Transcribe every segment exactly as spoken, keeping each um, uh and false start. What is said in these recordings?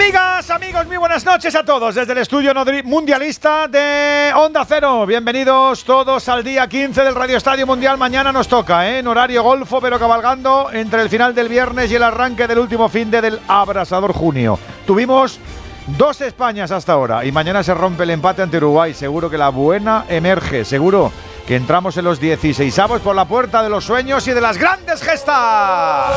Amigas, amigos, muy buenas noches a todos desde el estudio mundialista de Onda Cero. Bienvenidos todos al día quince del Radio Estadio Mundial. Mañana nos toca, ¿eh? En horario golfo, pero cabalgando entre el final del viernes y el arranque del último fin de del abrasador junio. Tuvimos dos Españas hasta ahora y mañana se rompe el empate ante Uruguay. Seguro que la buena emerge, seguro que entramos en los dieciseisavos por la puerta de los sueños y de las grandes gestas.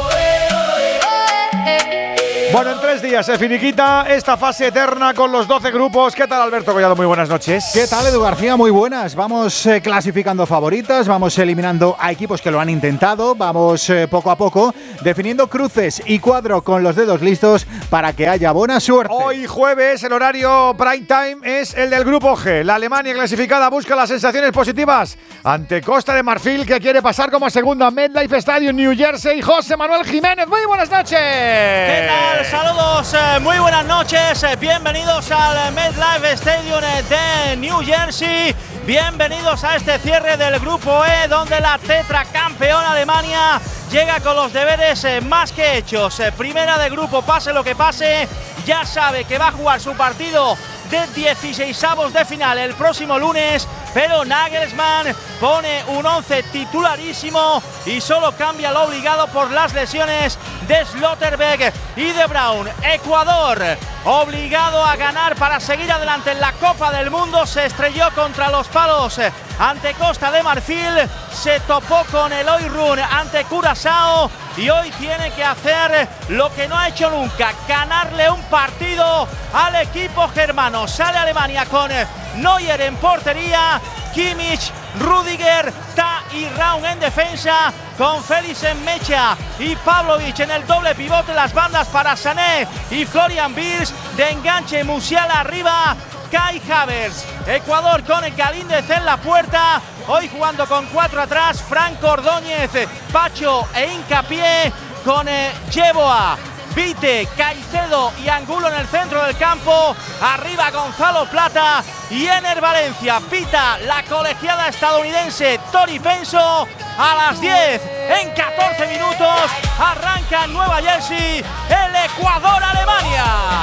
Bueno, en tres días se finiquita esta fase eterna con los doce grupos. ¿Qué tal, Alberto Collado? Muy buenas noches. ¿Qué tal, Edu García? Muy buenas. Vamos eh, clasificando favoritas, vamos eliminando a equipos que lo han intentado, vamos eh, poco a poco definiendo cruces y cuadro con los dedos listos para que haya buena suerte. Hoy jueves el horario prime time es el del grupo G. La Alemania clasificada busca las sensaciones positivas ante Costa de Marfil, que quiere pasar como segunda. MetLife Stadium, New Jersey. José Manuel Jiménez, muy buenas noches. ¿Qué tal? Saludos, eh, muy buenas noches, eh, bienvenidos al MetLife Stadium de New Jersey, bienvenidos a este cierre del Grupo E, donde la tetracampeona Alemania llega con los deberes eh, más que hechos. Eh, primera de grupo, pase lo que pase, ya sabe que va a jugar su partido de dieciseisavos de final el próximo lunes, pero Nagelsmann pone un once titularísimo y solo cambia lo obligado por las lesiones de Schlotterbeck y de Braun. Ecuador, obligado a ganar para seguir adelante en la Copa del Mundo, se estrelló contra los palos ante Costa de Marfil, se topó con el Oirun ante Curazao y hoy tiene que hacer lo que no ha hecho nunca, ganarle un partido al equipo germano. Sale Alemania con Neuer en portería, Kimmich, Rüdiger, Ta y Raum en defensa, con Félix en mecha y Pavlovic en el doble pivote, las bandas para Sané y Florian Wirtz, de enganche Musiala arriba, Kai Havertz. Ecuador con el Galíndez en la puerta, hoy jugando con cuatro atrás, Franco Ordóñez, Pacho e Hincapié, con eh, Yeboah, Vite, Caicedo y Angulo en el centro del campo, arriba Gonzalo Plata y Ener Valencia. Pita la colegiada estadounidense Tori Penso. A las diez, en catorce minutos, arranca en Nueva Jersey el Ecuador-Alemania.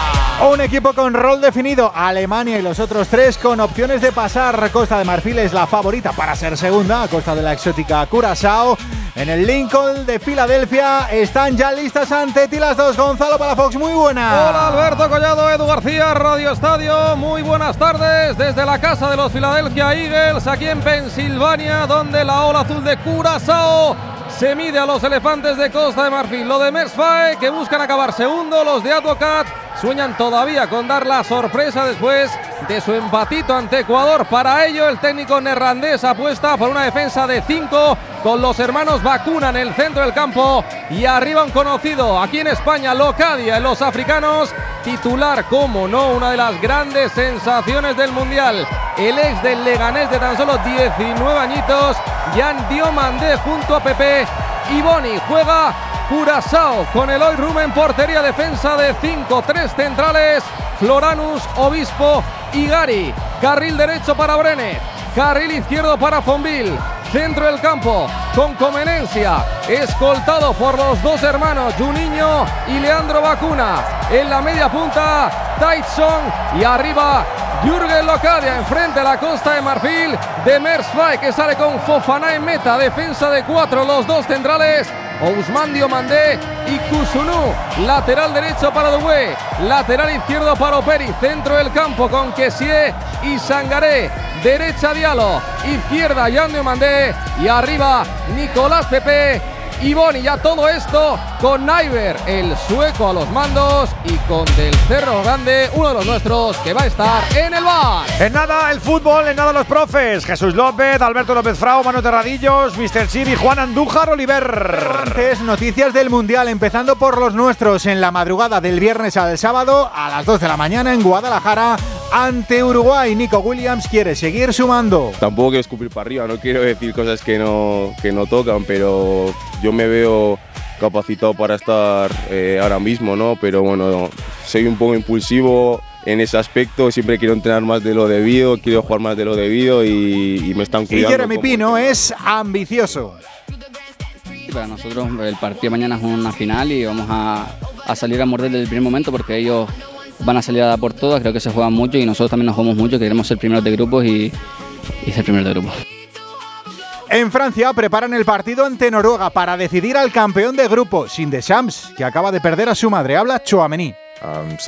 Un equipo con rol definido, Alemania y los otros tres con opciones de pasar. Costa de Marfil es la favorita para ser segunda, a costa de la exótica Curazao. En el Lincoln de Filadelfia están ya listas ante ti las dos. Gonzalo Palafox, muy buena. Hola, Alberto Collado, Edu García, Radio Estadio. Muy buenas tardes desde la casa de los Philadelphia Eagles, aquí en Pensilvania, donde la ola azul de Curazao se mide a los elefantes de Costa de Marfil. Lo de Mersfae, que buscan acabar segundo. Los de Advocat sueñan todavía con dar la sorpresa después de su empatito ante Ecuador. Para ello, el técnico neerlandés apuesta por una defensa de cinco con los hermanos Bacuna en el centro del campo y arriba un conocido aquí en España, Locadia, en los africanos, titular, como no, una de las grandes sensaciones del Mundial, el ex del Leganés de tan solo diecinueve añitos, Jan Diomandé junto a Pepe y Boni. Juega Curazao con el Oirun en portería, defensa de cinco, tres centrales, Floranus, Obispo y Gary. Carril derecho para Brenet, carril izquierdo para Fonville. Centro del campo con Comenencia, escoltado por los dos hermanos Juninho y Leandro Bacuna. En la media punta Tyson y arriba Jürgen Locadia. Enfrente a la Costa de Marfil de Mersfae, que sale con Fofana en meta. Defensa de cuatro, los dos centrales Ousmane Diomandé y Kusunu. Lateral derecho para Doué, lateral izquierdo para Operi. Centro del campo con Kessie y Sangaré. Derecha Diallo, izquierda Jan Diomandé y arriba Nicolás Pepe y Boni. Ya todo esto con Naiber, el sueco, a los mandos, y con Del Cerro Grande, uno de los nuestros, que va a estar en el bar. En nada el fútbol, en nada los profes. Jesús López, Alberto López Frao, Manu Terradillos, mister Siri, Juan Andújar, Oliver. Antes, noticias del Mundial, empezando por los nuestros. En la madrugada del viernes al sábado, a las dos de la mañana en Guadalajara, ante Uruguay, Nico Williams quiere seguir sumando. Tampoco quiero escupir para arriba, no quiero decir cosas que no, que no tocan, pero yo me veo capacitado para estar eh, ahora mismo, ¿no? Pero bueno, soy un poco impulsivo en ese aspecto, siempre quiero entrenar más de lo debido, quiero jugar más de lo debido y, y me están cuidando. Y Jeremy Pino es ambicioso. Para nosotros el partido mañana es una final y vamos a, a salir a morder desde el primer momento, porque ellos van a salir a dar por todas, creo que se juegan mucho y nosotros también nos jugamos mucho, queremos ser primeros de grupos y, y ser primeros de grupos. En Francia preparan el partido ante Noruega para decidir al campeón de grupo, sin Deschamps, que acaba de perder a su madre. Habla Tchouaméni. Es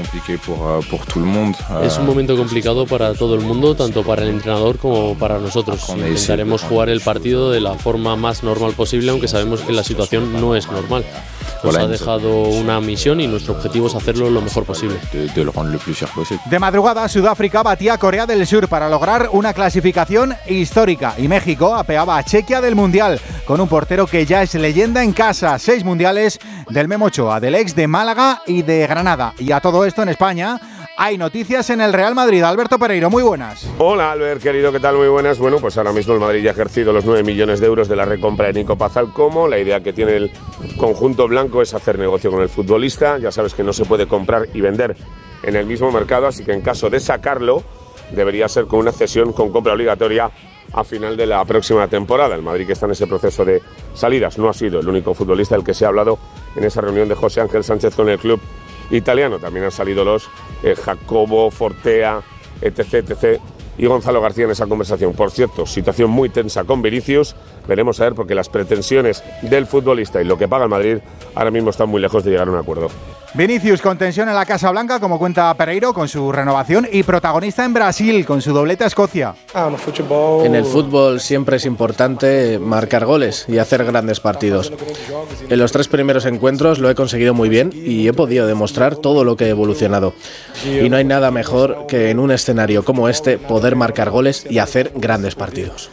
un momento complicado para todo el mundo, tanto para el entrenador como para nosotros. Intentaremos jugar el partido de la forma más normal posible, aunque sabemos que la situación no es normal. Nos ha dejado una misión y nuestro objetivo es hacerlo lo mejor posible. De madrugada, Sudáfrica batía a Corea del Sur para lograr una clasificación histórica y México apeaba a Chequia del Mundial con un portero que ya es leyenda en casa. Seis mundiales del Memo Ochoa, del ex de Málaga y de Granada. Y a todo esto en España hay noticias en el Real Madrid. Alberto Pereiro, muy buenas. Hola Albert, querido, ¿qué tal? Muy buenas. Bueno, pues ahora mismo el Madrid ya ha ejercido los nueve millones de euros de la recompra de Nico Paz al Como. La idea que tiene el conjunto blanco es hacer negocio con el futbolista. Ya sabes que no se puede comprar y vender en el mismo mercado, así que en caso de sacarlo, debería ser con una cesión con compra obligatoria a final de la próxima temporada. El Madrid, que está en ese proceso de salidas, no ha sido el único futbolista del que se ha hablado en esa reunión de José Ángel Sánchez con el club italiano. También han salido los eh, Jacobo, Fortea, etc, etc y Gonzalo García en esa conversación. Por cierto, situación muy tensa con Vinicius. Veremos a ver, porque las pretensiones del futbolista y lo que paga el Madrid ahora mismo están muy lejos de llegar a un acuerdo. Vinicius con tensión en la Casa Blanca, como cuenta Pereiro, con su renovación, y protagonista en Brasil con su doblete a Escocia. En el fútbol siempre es importante marcar goles y hacer grandes partidos. En los tres primeros encuentros lo he conseguido muy bien y he podido demostrar todo lo que he evolucionado. Y no hay nada mejor que en un escenario como este poder marcar goles y hacer grandes partidos.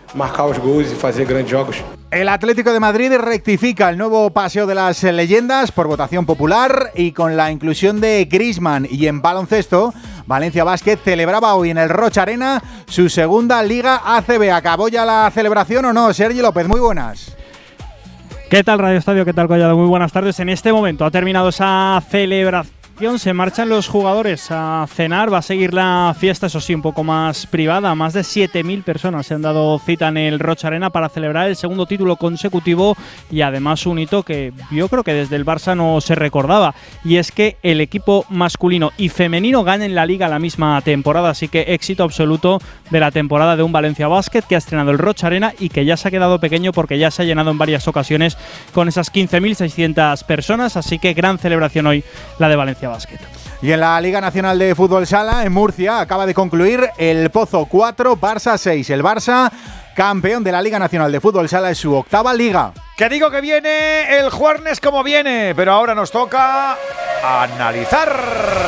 El Atlético de Madrid rectifica el nuevo paseo de las leyendas por votación popular y con la inclusión de Griezmann. Y en baloncesto, Valencia Basket celebraba hoy en el Rocha Arena su segunda Liga A C B. ¿Acabó ya la celebración o no? Sergi López, muy buenas. ¿Qué tal, Radio Estadio? ¿Qué tal, Collado? Muy buenas tardes. En este momento ha terminado esa celebración. Se marchan los jugadores a cenar. Va a seguir la fiesta, eso sí, un poco más privada. Más de siete mil personas se han dado cita en el Rocha Arena para celebrar el segundo título consecutivo y además un hito que yo creo que desde el Barça no se recordaba, y es que el equipo masculino y femenino ganen la Liga la misma temporada. Así que éxito absoluto de la temporada de un Valencia Basket que ha estrenado el Rocha Arena y que ya se ha quedado pequeño porque ya se ha llenado en varias ocasiones con esas quince mil seiscientas personas. Así que gran celebración hoy la de Valencia Basket. Y en la Liga Nacional de Fútbol Sala, en Murcia, acaba de concluir el Pozo cuatro, Barça seis. El Barça, campeón de la Liga Nacional de Fútbol Sala, es su octava liga. Que digo que viene el jueves como viene, pero ahora nos toca analizar.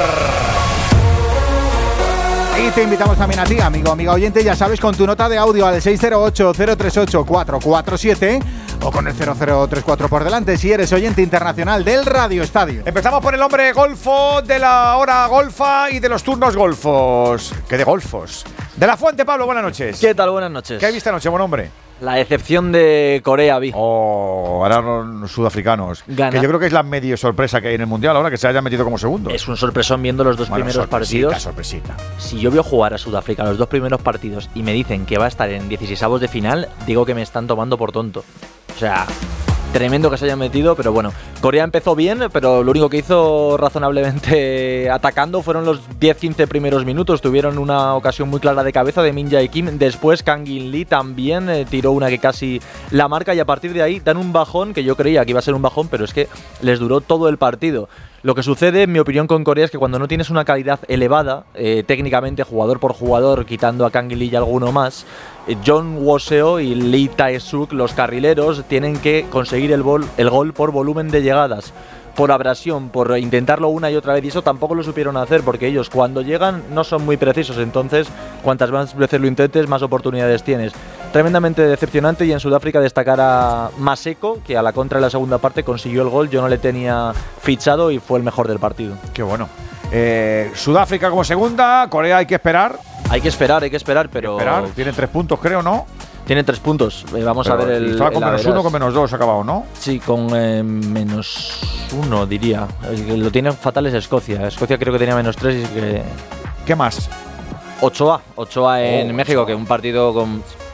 Y te invitamos también a ti, amigo, amiga oyente, ya sabes, con tu nota de audio al seis cero ocho, cero tres ocho, cuatro cuatro siete o con el cero cero tres cuatro por delante si eres oyente internacional del Radio Estadio. Empezamos por el hombre golfo de la hora golfa y de los turnos golfos. ¿Qué de golfos? De la Fuente, Pablo, buenas noches. ¿Qué tal? Buenas noches. ¿Qué has visto anoche, buen hombre? La decepción de Corea, vi. Oh, ahora los sudafricanos. Gana. Que yo creo que es la medio sorpresa que hay en el Mundial ahora, que se hayan metido como segundos. Es un sorpresón viendo los dos bueno, primeros sorpresita, partidos. sorpresita. Si yo veo jugar a Sudáfrica los dos primeros partidos y me dicen que va a estar en dieciseisavos de final, digo que me están tomando por tonto. O sea, tremendo que se hayan metido, pero bueno. Corea empezó bien, pero lo único que hizo razonablemente atacando fueron los diez quince primeros minutos. Tuvieron una ocasión muy clara de cabeza de Min Jae Kim. Después Kang In Lee también eh, tiró una que casi la marca y a partir de ahí dan un bajón que yo creía que iba a ser un bajón, pero es que les duró todo el partido. Lo que sucede, en mi opinión, con Corea es que cuando no tienes una calidad elevada, eh, técnicamente, jugador por jugador, quitando a Kang In Lee y alguno más, eh, John Woo-seo y Lee Tae-suk, los carrileros, tienen que conseguir el, bol, el gol por volumen de llegadas, por abrasión, por intentarlo una y otra vez, y eso tampoco lo supieron hacer porque ellos cuando llegan no son muy precisos, entonces cuantas más veces lo intentes más oportunidades tienes. Tremendamente decepcionante, y en Sudáfrica destacar a Maseko, que a la contra de la segunda parte consiguió el gol. Yo no le tenía fichado y fue el mejor del partido. Qué bueno. Eh, Sudáfrica como segunda, Corea hay que esperar. Hay que esperar, hay que esperar, pero… Hay que esperar. Tienen tres puntos, creo, ¿no? Tienen tres puntos. Eh, vamos pero a ver el… Estaba con menos uno, con menos dos acabado, ¿no? Sí, con eh, menos uno, diría. El que lo tiene fatal es Escocia. Escocia creo que tenía menos tres y que… ¿Qué más? Ochoa. Ochoa en oh, México, Ochoa. Que un partido con…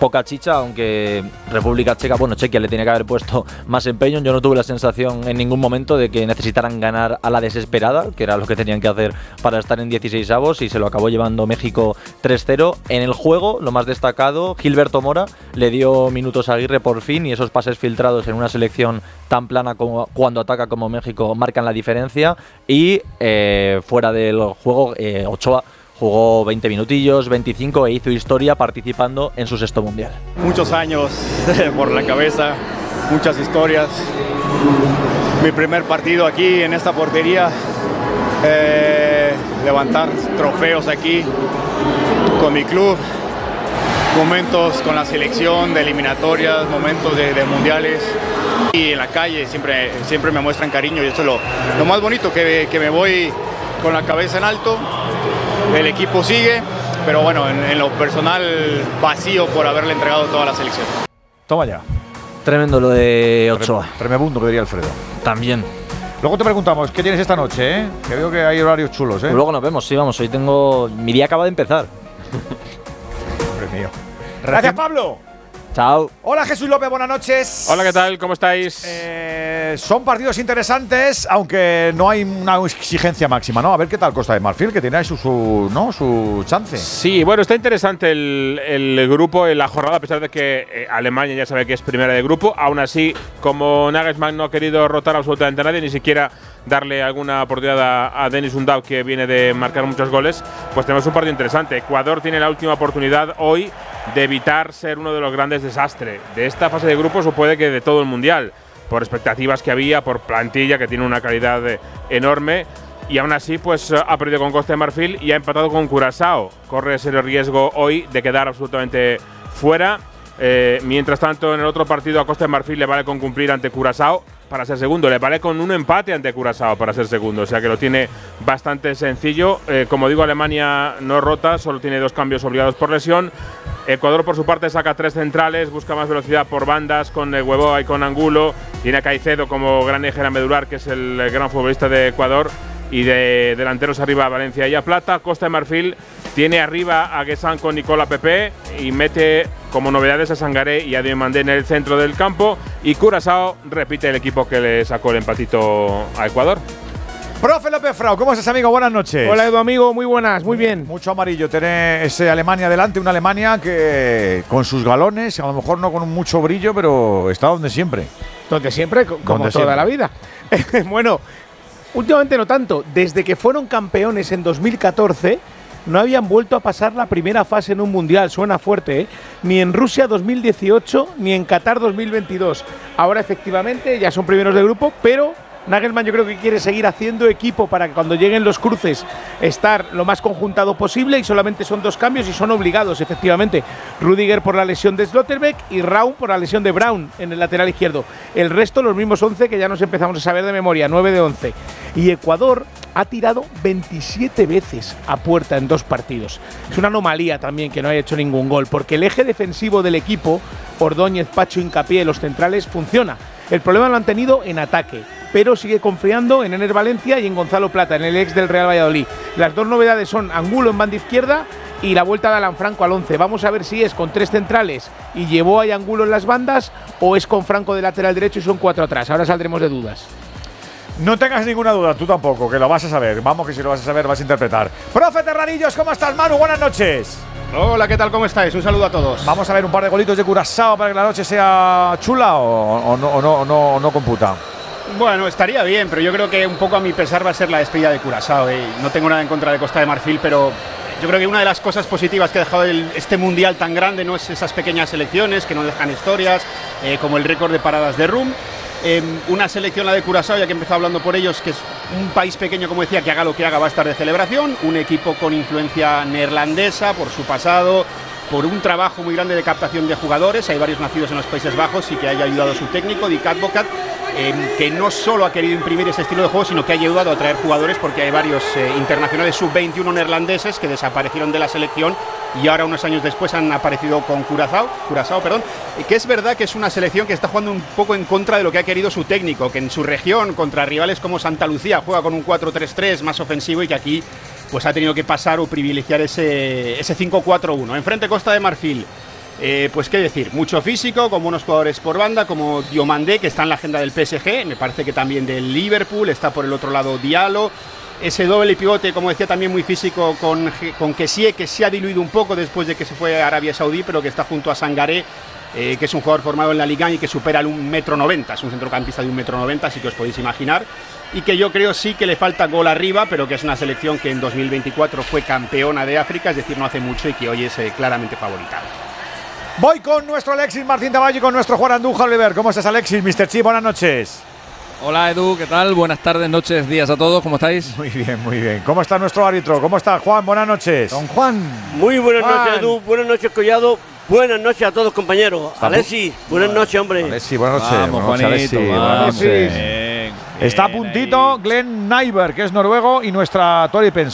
poca chicha, aunque República Checa, bueno, Chequia le tiene que haber puesto más empeño. Yo no tuve la sensación en ningún momento de que necesitaran ganar a la desesperada, que era lo que tenían que hacer para estar en dieciseisavos, y se lo acabó llevando México tres cero. En el juego, lo más destacado, Gilberto Mora le dio minutos a Aguirre por fin, y esos pases filtrados en una selección tan plana como cuando ataca como México marcan la diferencia. Y eh, fuera del juego, eh, Ochoa jugó veinte minutillos, veinticinco, e hizo historia participando en su sexto mundial. Muchos años por la cabeza, muchas historias. Mi primer partido aquí en esta portería, eh, levantar trofeos aquí con mi club, momentos con la selección de eliminatorias, momentos de, de mundiales. Y en la calle siempre, siempre me muestran cariño, y esto es lo, lo más bonito, que, que me voy con la cabeza en alto. El equipo sigue, pero bueno, en, en lo personal vacío por haberle entregado toda la selección. Toma ya. Tremendo lo de Ochoa. Tremebundo, que diría Alfredo. También. Luego te preguntamos, ¿qué tienes esta noche? Eh? Que veo que hay horarios chulos, ¿eh? Pues luego nos vemos, sí, vamos. Hoy tengo... Mi día acaba de empezar. Hombre mío. Gracias, Pablo. Chao. Hola, Jesús López, buenas noches. Hola, ¿qué tal? ¿Cómo estáis? Eh, son partidos interesantes, aunque no hay una exigencia máxima, ¿no? A ver qué tal Costa de Marfil, que tiene ahí su, su, ¿no? su chance. Sí, bueno, está interesante el, el grupo en la jornada, a pesar de que eh, Alemania ya sabe que es primera de grupo. Aún así, como Nagelsmann no ha querido rotar absolutamente a nadie, ni siquiera darle alguna oportunidad a, a Denis Undav, que viene de marcar muchos goles, pues tenemos un partido interesante. Ecuador tiene la última oportunidad hoy de evitar ser uno de los grandes desastres de esta fase de grupos, o puede que de todo el mundial, por expectativas que había, por plantilla que tiene una calidad eh, enorme. Y aún así, pues ha perdido con Costa de Marfil y ha empatado con Curazao. Corre ese riesgo hoy de quedar absolutamente fuera. Eh, mientras tanto, en el otro partido a Costa de Marfil le vale con cumplir ante Curazao para ser segundo, le vale con un empate ante Curazao para ser segundo, o sea que lo tiene bastante sencillo. Eh, como digo, Alemania no rota, solo tiene dos cambios obligados por lesión. Ecuador, por su parte, saca tres centrales, busca más velocidad por bandas con Huevoa y con Angulo. Tiene a Caicedo como gran eje medular, que es el gran futbolista de Ecuador. Y de delanteros arriba Valencia y a Plata. Costa de Marfil tiene arriba a Guessán con Nicola Pepe y mete como novedades a Sangaré y a Diomandé en el centro del campo. Y Curazao repite el equipo que le sacó el empatito a Ecuador. Profe López Frau, ¿cómo estás, amigo? Buenas noches. Hola, Edu, amigo, muy buenas, muy bien. Mucho amarillo, tiene ese Alemania delante, una Alemania que con sus galones, a lo mejor no con mucho brillo, pero está donde siempre. Donde siempre, como donde toda siempre. la vida. Bueno, últimamente no tanto. Desde que fueron campeones en dos mil catorce, no habían vuelto a pasar la primera fase en un mundial. Suena fuerte, ¿eh? Ni en Rusia dos mil dieciocho, ni en Qatar dos mil veintidós. Ahora, efectivamente, ya son primeros de grupo, pero Nagelsmann yo creo que quiere seguir haciendo equipo para que cuando lleguen los cruces estar lo más conjuntado posible, y solamente son dos cambios y son obligados, efectivamente. Rüdiger por la lesión de Slotterbeck y Raum por la lesión de Braun en el lateral izquierdo. El resto los mismos once que ya nos empezamos a saber de memoria, nueve de once. Y Ecuador ha tirado veintisiete veces a puerta en dos partidos. Es una anomalía también que no haya hecho ningún gol, porque el eje defensivo del equipo, Ordóñez, Pacho, Hincapié, los centrales, funciona. El problema lo han tenido en ataque, pero sigue confiando en Ener Valencia y en Gonzalo Plata, en el ex del Real Valladolid. Las dos novedades son Angulo en banda izquierda y la vuelta de Alan Franco al once. Vamos a ver si es con tres centrales y llevó a Angulo en las bandas, o es con Franco de lateral derecho y son cuatro atrás. Ahora saldremos de dudas. No tengas ninguna duda, tú tampoco, que lo vas a saber. Vamos, que si lo vas a saber, vas a interpretar. Profe Terradillos, ¿cómo estás, Manu? Buenas noches. Hola, ¿qué tal? ¿Cómo estáis? Un saludo a todos. Vamos a ver un par de golitos de Curazao para que la noche sea chula, o, o, no, o, no, o, no, o no computa. Bueno, estaría bien, pero yo creo que un poco a mi pesar va a ser la despedida de Curazao. ¿eh? No tengo nada en contra de Costa de Marfil, pero yo creo que una de las cosas positivas que ha dejado el, este mundial tan grande no es esas pequeñas selecciones que no dejan historias, eh, como el récord de paradas de Rum. Eh, una selección, la de Curazao, ya que he empezado hablando por ellos, que es un país pequeño, como decía, que haga lo que haga va a estar de celebración. Un equipo con influencia neerlandesa por su pasado, por un trabajo muy grande de captación de jugadores. Hay varios nacidos en los Países Bajos y que haya ayudado a su técnico, Dick Advocat, eh, que no solo ha querido imprimir ese estilo de juego, sino que ha ayudado a traer jugadores, porque hay varios eh, internacionales sub veintiuno neerlandeses que desaparecieron de la selección y ahora, unos años después, han aparecido con Curazao, Curazao, perdón, que es verdad que es una selección que está jugando un poco en contra de lo que ha querido su técnico, que en su región, contra rivales como Santa Lucía, juega con un cuatro tres tres más ofensivo, y que aquí pues ha tenido que pasar o privilegiar ese, ese cinco cuatro uno. Enfrente Costa de Marfil, Eh, pues qué decir, mucho físico, con buenos jugadores por banda, como Diomandé, que está en la agenda del P S G, me parece que también del Liverpool, está por el otro lado Diallo. Ese doble pivote, como decía, también muy físico con, con Kessie, que se ha diluido un poco después de que se fue a Arabia Saudí, pero que está junto a Sangaré, eh, que es un jugador formado en la Liga y que supera el un metro noventa, es un centrocampista de un metro noventa, así que os podéis imaginar, y que yo creo sí que le falta gol arriba, pero que es una selección que en dos mil veinticuatro fue campeona de África, es decir, no hace mucho, y que hoy es eh, claramente favorita. Voy con nuestro Alexis Martín Taballo y con nuestro Juan Andújar Oliver. ¿Cómo estás, Alexis? mister Chi, buenas noches. Hola Edu, ¿qué tal? Buenas tardes, noches, días a todos, ¿cómo estáis? Muy bien, muy bien. ¿Cómo está nuestro árbitro? ¿Cómo está Juan? Buenas noches. Don Juan. Muy buenas Juan. noches, Edu, buenas noches, Collado, buenas noches a todos, compañeros. Alexis, buenas noches, hombre. Alexis, buenas noches. Vamos, buenas noches, Juanito, Alexis. vamos. Buenas noches. Bien, Está a bien puntito ahí. Glenn Nyberg, que es noruego, y nuestra Tori Penson.